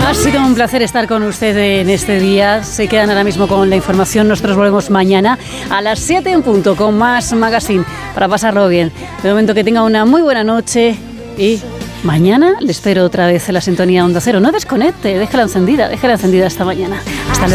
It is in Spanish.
Ha sido un placer estar con usted en este día. Se quedan ahora mismo con la información. Nosotros volvemos mañana a las 7 en punto con más Magazine para pasarlo bien. De momento que tenga una muy buena noche y mañana le espero otra vez en la sintonía Onda Cero. No desconecte, déjala encendida hasta mañana. Hasta luego.